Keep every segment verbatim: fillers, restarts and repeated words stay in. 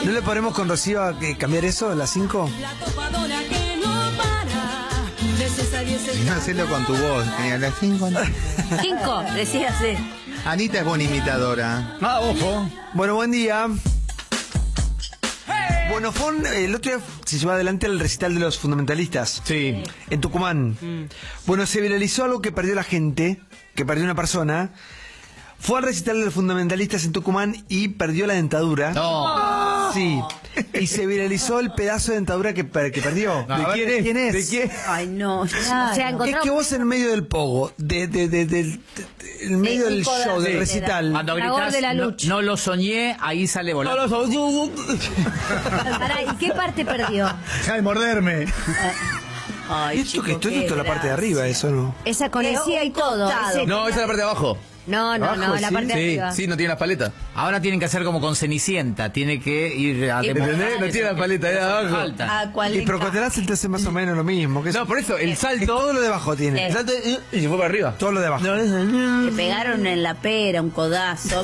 ¿No le ponemos con Rocío a que cambiar eso a las cinco? No, hacelo con tu voz. Eh, a las cinco. Cinco, decía así. Anita es buena imitadora. Ah, ojo. Bueno, buen día. Bueno, fue un- el otro día se llevó adelante el recital de los fundamentalistas. Sí. En Tucumán. Mm. Bueno, se viralizó algo que perdió la gente, que perdió una persona. Fue al recital de los fundamentalistas en Tucumán y perdió la dentadura. No. Sí. Y se viralizó el pedazo de dentadura que, per- que perdió. A ¿De ver, quién es? ¿Quién es? ¿de quién? Ay, no. O sea, Es encontramos... que vos en medio del pogo, de, de, de, del- de- en medio un del codazo show, del de recital. Cuando Dragón gritas, de la no, lucha. no lo soñé, ahí sale volando. Pará, ¿y qué parte perdió? Deja de morderme. Ay, Esto chico, que esto qué es la parte de gracia. arriba, eso no. Esa con Es encía y un todo. costado. ese- No, esa es la parte de abajo. No, no, Abajo, no, la sí. parte de Sí, arriba. sí, no tiene las paletas. Ahora tienen que hacer como con Cenicienta. Tiene que ir a demostrar ¿Entendés? No eso tiene la que- paleta ahí eso que abajo. falta. ¿A cuál Y le pero con encaja? Terácel te hace más o menos lo mismo. Que No, por eso, el salto. todo lo de abajo tiene. Eh. El salto y, Y se fue para arriba. todo lo de abajo. Le pegaron en la pera un codazo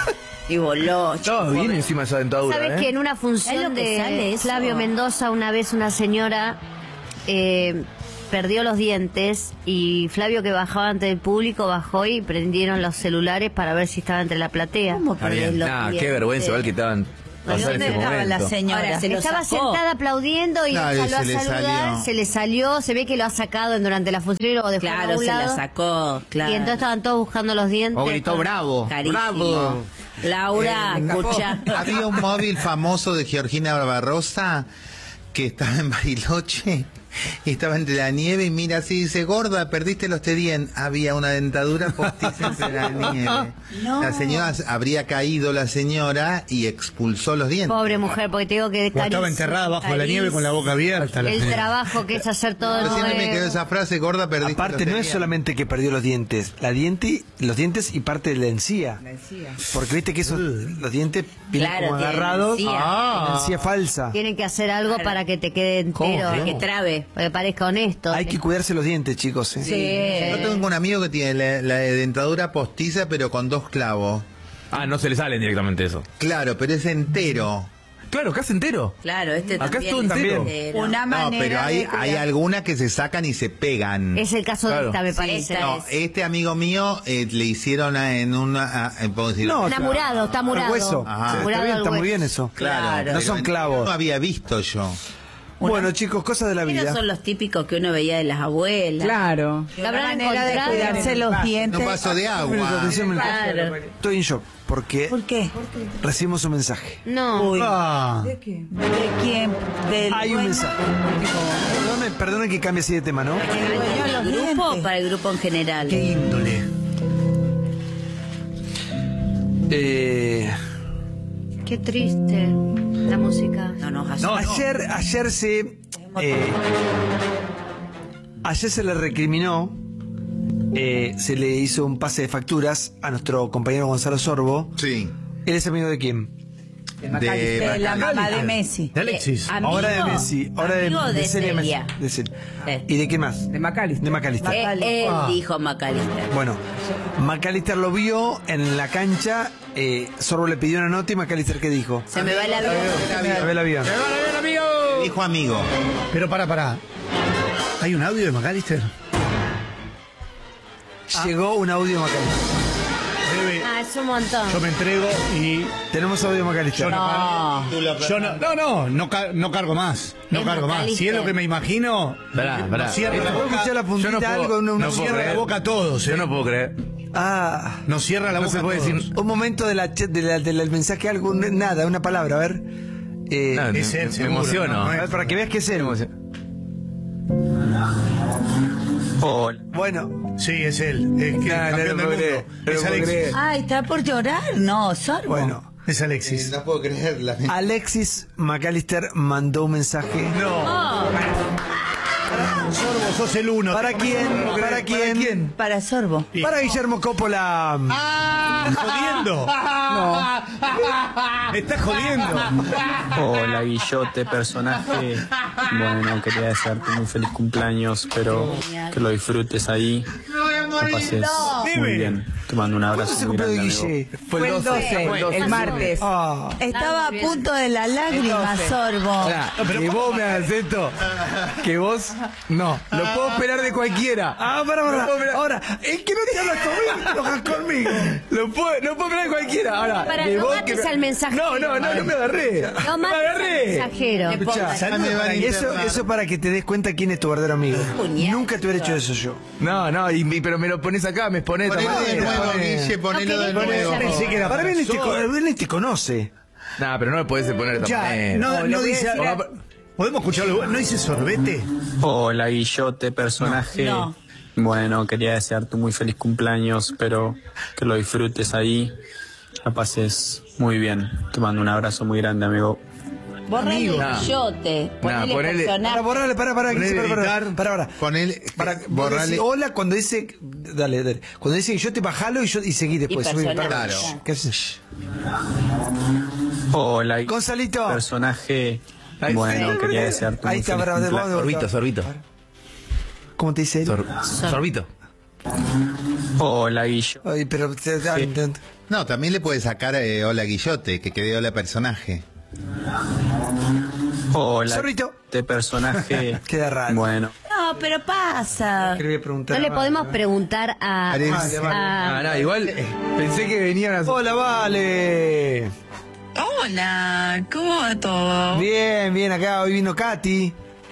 y voló. Estaba bien encima de esa dentadura. ¿Sabes ¿eh? que en una ¿Es función lo que sale de eso? Flavio Mendoza, una vez una señora eh, perdió los dientes y Flavio, que bajaba ante el público, bajó y prendieron los celulares para ver si estaba entre la platea? ¿Cómo Está perdés bien. los Nah, qué dientes? vergüenza, igual que estaban pasar ¿Dónde ese estaba momento. la señora? Ahora, ¿Se lo estaba sacó? sentada aplaudiendo y Claro, salió se le a saludar, salió. se le salió, se ve que lo ha sacado durante la función y lo dejó a Claro, un se la lado. sacó, claro. Y entonces estaban todos buscando los dientes. O gritó bravo. Carísimo. Bravo. Laura, Eh, escucha. Había un móvil famoso de Georgina Barbarosa que estaba en Bariloche y estaba entre la nieve y mira así, dice, gorda, perdiste los tedien. Había una dentadura postiza entre la nieve. No. La señora, habría caído la señora y expulsó los dientes. Pobre mujer, porque te digo que O estaba carísimo. enterrada bajo la nieve con la boca abierta. la El señora. trabajo que es hacer todo Pero siempre me nuevo. quedó esa frase, gorda, perdiste Aparte, los no es tedien. solamente que perdió los dientes, la diente, los dientes y parte de la encía. Porque viste que esos, los dientes vienen Claro, como tienen agarrados. encía. Ah. La encía falsa. Tienen que hacer algo para que te quede entero. Que trabe. Para que parezca honesto. Hay que cuidarse los dientes, chicos. ¿eh? Sí. Yo tengo un amigo que tiene la, la dentadura postiza pero con dos clavos. Ah, no se le salen directamente eso. Claro, pero es entero. Claro, casi entero. Claro, este Acá también. es todo entero. entero. Una No, manera pero hay, de hay algunas que se sacan y se pegan. Es el caso Claro. de esta, me Sí, parece. esta No, es. este amigo mío eh, le hicieron a- en una... a- eh, ¿puedo decirlo? No, Está murado, está murado. El hueso. Ajá. Está Murado bien, al está muy hueso. bien eso. Claro, No pero son en- clavos. No había visto yo. Bueno, chicos, cosas de la Estos vida. son los típicos que uno veía de las abuelas. Claro. La La habrán manera de encontrado. cuidarse los dientes. Un vaso de agua. Atención, Claro. estoy en shock porque ¿Por qué? recibimos un mensaje. No. Uy. Ah, ¿De quién? Del Hay un dueño- mensaje. Perdone, perdone que cambie así de tema, ¿no? del dueño de ¿Para los el grupo o dientes. para el grupo en general? ¿Qué índole? Eh, Qué triste la música. No nos No, asusta. no. ayer, ayer se. eh, ayer se le recriminó. eh, se le hizo un pase de facturas a nuestro compañero Gonzalo Sorbo. Sí. ¿Él es amigo de quién? De De la mamá Macalister. de Messi. de Alexis. Eh, amigo, Ahora de Messi. Ahora de, amigo de Celia Messi. Celia. De Celia. Eh. ¿Y de qué más? De Macalister. De Macalister. Eh, él dijo Macalister. Bueno, Macalister lo vio en la cancha. Eh, Sorbo le pidió una nota y Macalister, ¿qué dijo? Se me va el avión. A ver el avión. Dijo amigo. Pero para, para. ¿Hay un audio de McAllister? Llegó un audio de Macalister. Bebe, Ah, es un montón. yo me entrego y... Tenemos audio de Macalister. Yo no, yo no, no, no, no, ca- no cargo más. No Es cargo más. McAllister. Si es lo que me imagino, Pará, nos pará. cierra la ¿Puedo boca, escuchar la puntita yo no puedo- algo? Una- una- no nos puedo cierra la creer. boca a todos. Yo ¿eh? no puedo creer. Ah, Nos cierra la No boca se puede a todos. decir- un momento de la, chat- de la- del mensaje, algo, nada, una palabra, a ver. Eh, Nada, me, es él, me seguro, emociono. no, no a ver, para que veas que es él. Hola. Bueno, Sí, es él. Es que Nah, no campeón lo del puedo mundo. creer, no lo Es puedo Alexis. creer. Ay, está por llorar. No, Sorbo. bueno. Es Eh, Alexis. no puedo creerla. Alexis McAllister mandó un mensaje. No. Sorbo, sos el uno. ¿Para quién? ¿Para quién? Para Sorbo. Y- Para Guillermo Coppola. ¿Me estás jodiendo? No. ¿Me estás jodiendo? Hola, Guillote, personaje. Bueno, quería desearte un feliz cumpleaños, pero que lo disfrutes ahí. La pases muy Dime. bien. Te mando un ¿Cuándo abrazo se muy cumplió grande, de amigo. Guille? Fue el doce, el martes. Ah. Estaba a punto de la lágrima, Sorbo. Pará, que vos me hagas esto, que vos no, lo puedo esperar de cualquiera. Ah, para, Lo para. puedo esperar- Ahora, es que no te hablas conmigo, te enojas conmigo. Lo puedo, lo puedo esperar de cualquiera. Ahora, Para, de no vos mates que- al mensajero. No, no, no, no me agarré. No me mates al agarré. mensajero. Escuchá, Ah, me van a eso, internar. eso para que te des cuenta quién es tu verdadero amigo. Puñal. Nunca te hubiera hecho eso yo. No, no, y, y- pero me lo pones acá, me expones. Ponelo tomá, de me nuevo, pones- Guille, ponelo de No, que nuevo. pensé que era Para mí él ni te, Sol. co- él ni te conoce. Nah, pero no me podés poner de Ya, manera. no, le no voy a dice. decir a- ¿Podemos escucharlo? ¿No dice sorbete? Hola, Guillote, personaje. No. Bueno, quería desearte un muy feliz cumpleaños, espero que lo disfrutes ahí. La pases muy bien. Te mando un abrazo muy grande, amigo. Borrale el Nah. Guillote. Ponele ponele- personaje. Para borrarle, para, para, Ponele para, para, editar. para, para. Ponele, Para, borrale. borrarle. Hola cuando dice, dale, dale. Cuando dice que yo te bajalo y yo y seguí después. Y subí, personaje. para. Claro. ¿Qué haces? Hola, Gonzalito. personaje. Ahí Bueno, está. quería desearte un Ahí muy está, feliz para, de- cumpleaños. Sorbito, sorbito. ¿Cómo te dice él? Sor- sorbito. Hola, Guillo. Ay, pero te- te- Sí. te- No, también le puede sacar eh, hola Guillote, que quede hola personaje. Hola, Sorbito. este personaje. Queda raro. Bueno, No, pero pasa. ¿Qué le voy a preguntar? No le podemos preguntar a... Vale, a- vale, vale. a- Ah, no, igual eh, pensé que venían a. Hola, vale. Hola, ¿cómo va todo? Bien, bien, acá hoy vino Katy.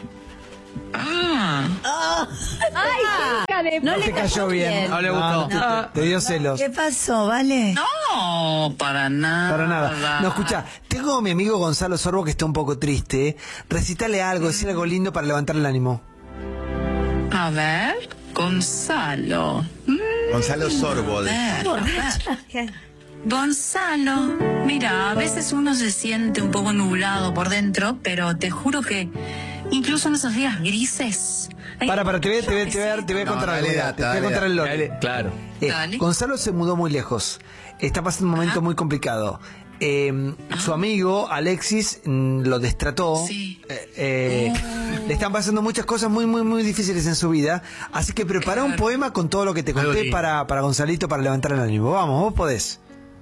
Ah, Ay, no le Te cayó bien. No le No, gustó. no te, te dio celos. ¿Qué pasó, vale? no, para nada. Para nada. No, escucha, tengo a mi amigo Gonzalo Sorbo que está un poco triste. Recitale algo, decirle algo lindo para levantarle el ánimo. A ver, Gonzalo. Mm, Gonzalo Sorbo. a de- ver, a ver. Gonzalo, mira, a veces uno se siente un poco nublado por dentro, pero te juro que incluso en esos días grises. hay- Para, para, te voy, a- te voy, a- te voy a, te voy a No, contar dale algo. data, Te voy a dale contar el lore. Dale, claro. Eh, Dale. Gonzalo se mudó muy lejos. Está pasando un momento muy complicado. Eh, Su amigo Alexis mm, lo destrató. Sí. Eh, eh, Le están pasando muchas cosas muy, muy, muy difíciles en su vida. Así que prepara un Claro. poema con todo lo que te Algo conté lindo. para, para Gonzalito para levantar el ánimo. Vamos, vos podés.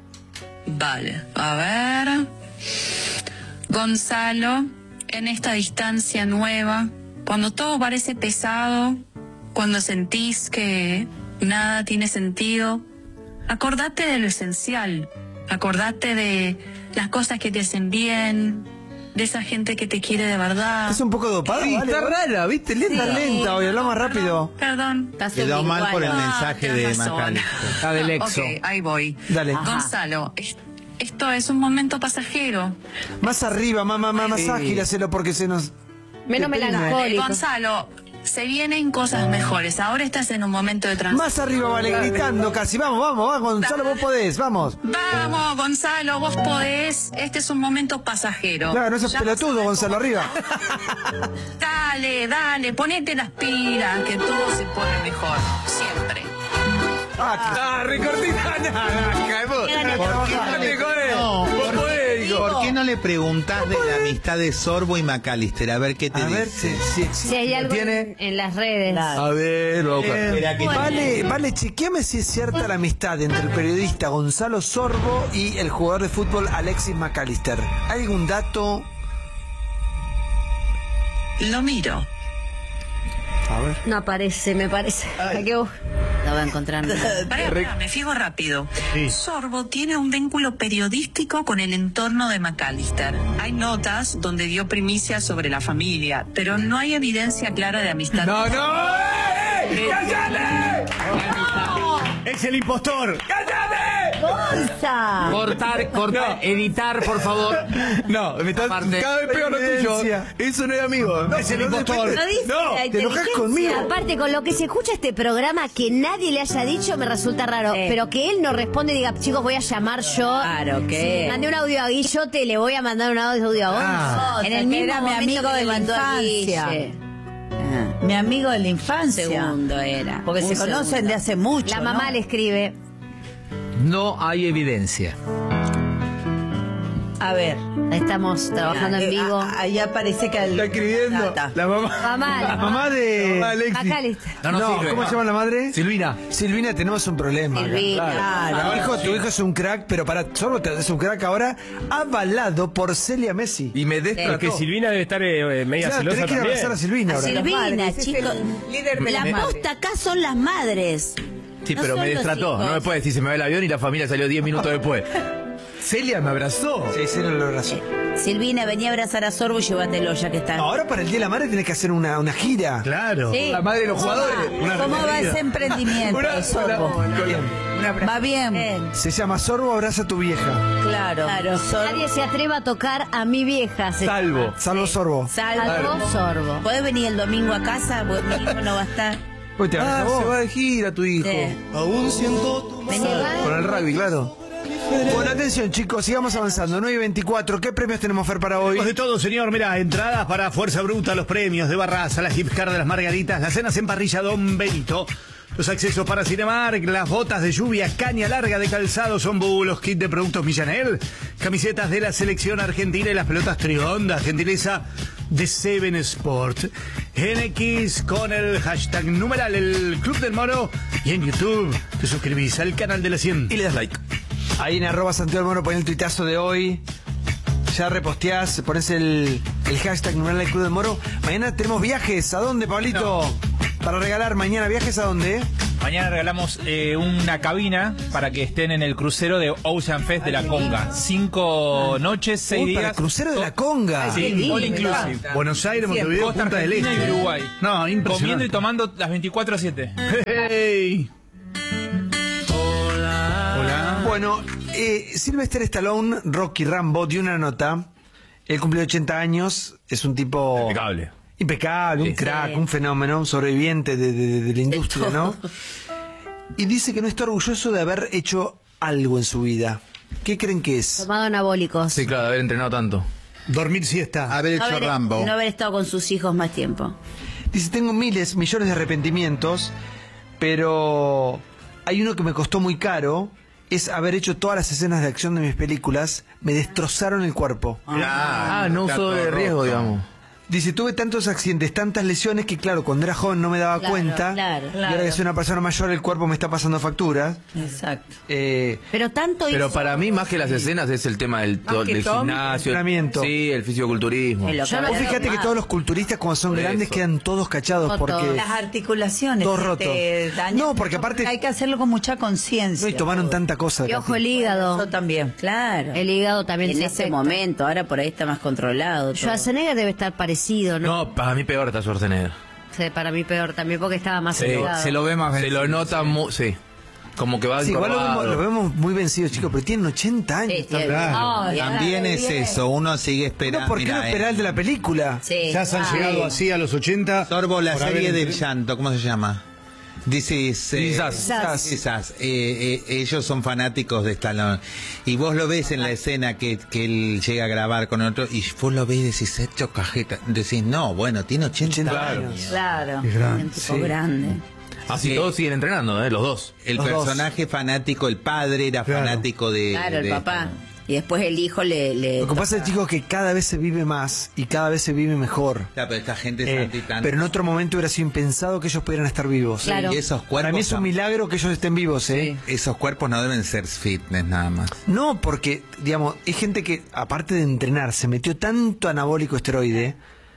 Vale, a ver. Gonzalo, en esta distancia nueva, cuando todo parece pesado, cuando sentís que nada tiene sentido, acordate de lo esencial, acordate de las cosas que te hacen bien, de esa gente que te quiere de verdad. Es un poco dopado, Sí, ¿vale? está rara, ¿viste? Lenta, Lenta. lenta, hoy habla más rápido. Perdón. Estás Quedó mal por el sublingual. mensaje Ah, de tenés razón. Macalister. Ah, del exo. Ok, ahí voy. Dale. Gonzalo, es- esto es un momento pasajero. Más arriba, más, más, más, más Sí. ágil, hacelo porque se nos... Menos Te prende. melancólico. Gonzalo, se vienen cosas mejores. Ahora estás en un momento de transición. Más arriba, vale, gritando casi. Vamos, vamos, vamos, Gonzalo, vos podés, vamos. Vamos, Gonzalo, vos podés. Este es un momento pasajero. Claro, no seas Ya vas a pelotudo, ver Gonzalo, cómo- arriba. Dale, dale, ponete las pilas, que todo se pone mejor. Siempre. Ah, Ah, recortita, nada, caemos. ¿Por qué no le- no, Vos por- podés, digo. ¿Por qué no le preguntás de la amistad de Sorbo y Macalister? A ver qué te a ver dice. si, si, Si hay algo tiene- en, en las redes. A ver, vamos a buscar. Espera que- Vale, vale, chequeame si es cierta la amistad entre el periodista Gonzalo Sorbo y el jugador de fútbol Alexis McAllister. ¿Hay algún dato? Lo miro. A ver. No aparece, me parece. Hay que bus- La voy a encontrar. Pará, pará, me fijo rápido. Sí. Sorbo tiene un vínculo periodístico con el entorno de Macalister. Hay notas donde dio primicias sobre la familia, pero no hay evidencia clara de amistad. No, no. ¡Eh! ¡Cállate! ¡Es el impostor! ¡Gonza! Cortar, cortar, editar, por favor. No, me estás Aparte. cada vez peor lo tuyo. Evidencia. Eso no es amigo. ¡Es el impostor! No dice No, la te enojas inteligencia. conmigo. Aparte, con lo que se escucha este programa, que nadie le haya dicho me resulta raro. Sí. Pero que él no responde y diga, chicos, voy a llamar yo. Claro, ¿qué? Mandé un audio a Guillote, le voy a mandar un audio a Gonza. Ah. En el que mismo era mi momento amigo que de le la mandó a infancia. Guille. Mi amigo de la infancia. Segundo era. Porque Un se conocen segundo. de hace mucho. La mamá ¿no? le escribe. No hay evidencia. A ver. Estamos trabajando en Eh, vivo. a- Allá parece que... Está escribiendo. Nata. La mamá. Mamá, La mamá de... Mamá Alexis. Macalister. No, No, no sirve. ¿cómo se llama la madre? Silvina. Silvina, tenemos un problema. acá. Silvina. Claro. Tu hijo, tu hijo es un crack, pero para solo te es un crack ahora, avalado por Celia Messi. Y me Porque destrató. Silvina debe estar eh, media Claro, celosa tenés que ir a también. abrazar a Silvina ahora. Silvina, Madres, es chicos. el líder de La las madres. posta acá son las madres. Sí, No pero son me los destrató. hijos. No me puede decir se me va el avión y la familia salió diez minutos después. Celia me abrazó. Sí, Celia lo abrazó. Silvina, venía a abrazar a Sorbo y llévatelo ya que está. Ahora para el Día de la Madre tenés que hacer una, una gira. Claro. Sí. La madre de los jugadores. Una ¿Cómo va recorrida. ese emprendimiento, Una- Sorbo? una- Va bien. Se llama Sorbo Abraza a tu vieja. Claro. Claro. Nadie se atreva a tocar a mi vieja. Se Salvo. Salvo Sorbo. Salvo. Salvo Sorbo. ¿Podés venir el domingo a casa? Porque mi hijo no va a estar. Uy, te Ah, abraza se vos. va de gira tu hijo. Sí. Vení, va. Con el rugby, claro. Bueno, atención chicos, sigamos avanzando. nueve y veinticuatro. ¿Qué premios tenemos, Fer, para hoy? Tenemos de todo, señor. Mira, entradas para Fuerza Bruta, los premios de Barraza, la gift card de las Margaritas, las cenas en parrilla Don Benito, los accesos para Cinemark, las botas de lluvia, caña larga de calzado, son los kits de productos Millanel, camisetas de la selección argentina y las pelotas Trionda, gentileza de Seven Sport. En X con el hashtag numeral el Club del Moro y en YouTube te suscribís al canal de la cien. Y le das like. Ahí en arroba Santiago del Moro ponen el tuitazo de hoy. Ya reposteás, pones el, el hashtag numeral del Club del Moro. Mañana tenemos viajes. ¿A dónde, Pablito? Para regalar mañana viajes, ¿a dónde? Mañana regalamos eh, una cabina para que estén en el crucero de Ocean Fest de la Conga. Cinco noches, seis Uy, para días. el crucero de la Conga. Sí, all inclusive. Buenos Aires, Montevideo, Costa Punta del Argentina Este. y Uruguay. No, impresionante. Comiendo y tomando las veinticuatro a siete. Hey. Hola. Bueno, eh, Sylvester Stallone, Rocky Rambo, dio una nota. Él cumplió ochenta años. Es un tipo... Impecable. Impecable, un Sí. crack, Sí. un fenómeno, un sobreviviente de, de- de la industria, ¿no? Y dice que no está orgulloso de haber hecho algo en su vida. ¿Qué creen que es? Tomado anabólicos. Sí, claro, de haber entrenado tanto. Dormir siesta. Haber No hecho haber, Rambo. no haber estado con sus hijos más tiempo. Dice, tengo miles, millones de arrepentimientos, pero hay uno que me costó muy caro, es haber hecho todas las escenas de acción de mis películas, me destrozaron el cuerpo. Ah, no está usó todo de riesgo, roto. digamos. Dice, tuve tantos accidentes, tantas lesiones que claro, cuando era joven no me daba Claro, cuenta. claro, Y ahora que soy una persona mayor, el cuerpo me está pasando factura. Exacto. Eh, Pero tanto Pero hizo- para mí, más que las escenas, es el tema del, to- que del Tom, gimnasio. entrenamiento. Sí, el fisiculturismo. Es lo que Yo no vos había fíjate que tomado. todos los culturistas cuando son Por grandes eso. quedan todos cachados Fotos. porque... Las articulaciones. Todo se roto. te dañan. No, porque aparte- Hay que hacerlo con mucha conciencia. No, y tomaron tanta cosa. Y ojo Katy. el hígado. Eso también. Claro. El hígado también en se ese afecta. momento, ahora por ahí está más controlado. todo. Schwarzenegger debe estar parecido, ¿no? No, para mí peor está Schwarzenegger. Sí, para mí peor también porque estaba más Sí, delgado. se lo ve más Se lo nota muy, sí. Como que va Sí, igual lo vemos, encorvado. lo vemos muy vencidos, chicos, pero tienen ochenta años. Sí, tiene- Claro. Ay, También ay, es bien. eso, uno sigue esperando. No, ¿por qué no Mira, esperar eh, el de la película? Sí. Ya se han Ah, llegado así a los ochenta. Sorbo, la por serie haber del entre- llanto, ¿cómo se llama? Dice This Is Us. ellos son fanáticos de Stallone. Y vos lo ves en la escena que, que él llega a grabar con otro, y vos lo ves y decís, hecho cajeta. Decís, no, bueno, tiene ochenta años. Claro. Un tipo grande. Así Sí. todos siguen entrenando, ¿eh? Los dos. El Los dos. personaje fanático, el padre era Claro. fanático de. Claro, el de papá. Stallone. Y después el hijo le... le Lo que pasa es, chicos, que cada vez se vive más y cada vez se vive mejor. Ya, pero esta gente es Eh, anti-tan- pero en otro momento hubiera sido impensado que ellos pudieran estar vivos. Claro. Y esos cuerpos. Para mí es un tam- milagro que ellos estén vivos, ¿eh? Esos cuerpos no deben ser fitness nada más. No, porque, digamos, hay gente que, aparte de entrenar, se metió tanto anabólico esteroide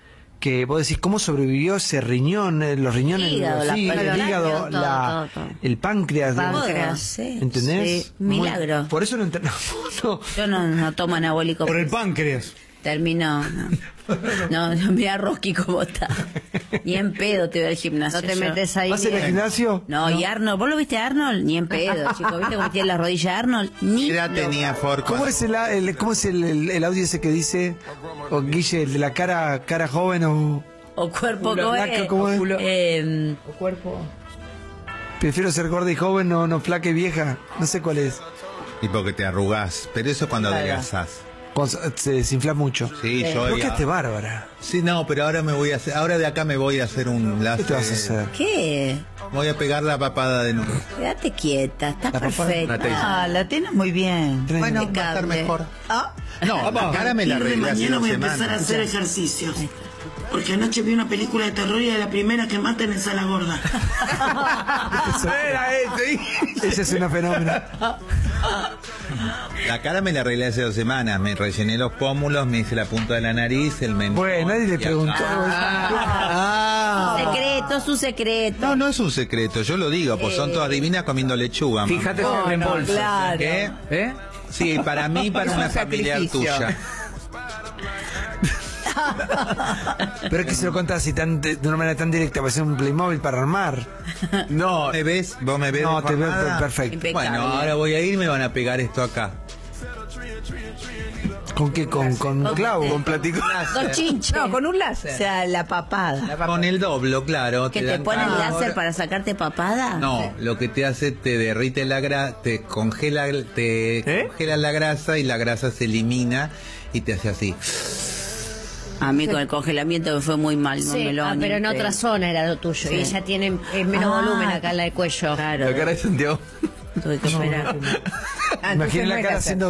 que vos decís, ¿cómo sobrevivió ese riñón, eh, los riñones, Hígado, los- la sí, el páncreas, hígado, todo, la- todo, todo. el páncreas, digamos. Páncreas. Sí. ¿entendés? Sí, milagro. Por eso no entrenamos. No. Yo no, no tomo anabólico. Por el páncreas. Termino. No, no, no, mira Rocky cómo está. Ni en pedo te voy al gimnasio. No te yo. metes ahí. ¿Vas a ir al ni- gimnasio? No, y Arnold, ¿vos lo viste a Arnold? Ni en pedo, chico. ¿Viste cómo tiene la rodilla Arnold? Ni ¿Qué edad loco. tenía Ford? ¿Cómo es, el, el- cómo es el, el- el audio ese que dice, o Guille, el de la cara, cara joven o... O cuerpo, Culo ¿cómo flaco, es? ¿cómo es? Eh, Prefiero ser gorda y joven, no, no flaca y vieja. No sé cuál es. Tipo que te arrugás. Pero eso es cuando Claro. adelgazás. Cuando se desinfla mucho. Sí, yo Vos ya- quedaste bárbara. Sí, no, pero ahora me voy a hacer, ahora de acá me voy a hacer un ¿Qué láser. te vas a hacer? ¿Qué? Voy a pegar la papada de nuevo. Quédate quieta, estás La papá- perfecta. Ah, la tienes muy bien. Bueno, va a estar Impecable. mejor. Ah, No, la cara me la A partir de arreglé hace mañana dos voy a empezar a semanas. hacer ejercicio. Porque anoche vi una película de terror y de la primera que matan en Sala Gorda. Era ese. Esa es una fenómena. La cara me la arreglé hace dos semanas. Me rellené los pómulos, me hice la punta de la nariz, el mentón. Bueno, nadie le y preguntó. acá. Ah. Secreto, su secreto. No, no es un secreto, yo lo digo, pues son todas divinas comiendo lechuga. mamá. Fíjate si Oh, el no, reembolso. claro. ¿Qué? ¿Eh? Sí, para mí, para Es un una familiar sacrificio. tuya. Pero es que se lo contás así tan, de de una manera tan directa, va a ser un Playmobil para armar. No, ¿me ves? ¿Vos me ves? No, te veo deformada? perfecto. Impecable. Bueno, ahora voy a ir y me van a pegar esto acá. ¿Con qué? Con, con clavo. Con platico. Con chinche. No, con un láser. O sea, la papada. Con el doblo, claro. ¿Que te dan ponen calor. láser para sacarte papada? No, lo que te hace, te derrite la grasa, te congela, te ¿Eh? congela la grasa y la grasa se elimina y te hace así. A mí con el congelamiento me fue muy mal. No Sí, me lo ah, han pero en impedido. otra zona era lo tuyo. Y ella tiene eh, menos Ah. volumen acá en la de cuello. Claro, La cara de Santiago. tuve que operar. Ah, Imaginen entonces la no cara es haciendo.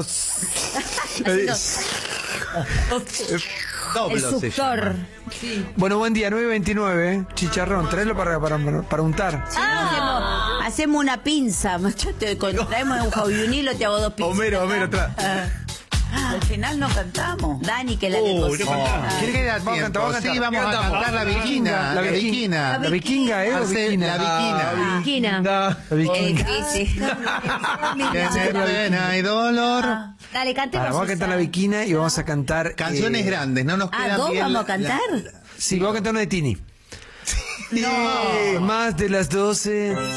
Doblo El se suctor. llama. Bueno, buen día, nueve veintinueve. Chicharrón, tráelo para, para, para untar. Hacemos, hacemos una pinza. Yo te con- traemos un hobby un hilo, te hago dos pinzas. Homero, Homero, tra. Al final no cantamos. Dani, que la de Uy, no cocina. cantamos. ¿Quiere que da Vamos a tiempo? cantar, vamos a Sí, cantar. vamos a Cantamos. cantar la viquina. La La viquina. viquina. La viquina, ¿eh? La Hace viquina. la viquina. Esquina. La Eh, viquina. sí, sí. Tener pena y dolor. Dale, cantemos. Para, vamos a cantar la esa. viquina y vamos a cantar. Canciones eh, grandes, no nos Ah, quedan ¿dos bien vamos a la- cantar? Sí, vamos a cantar una de Tini. No. Más de las doce.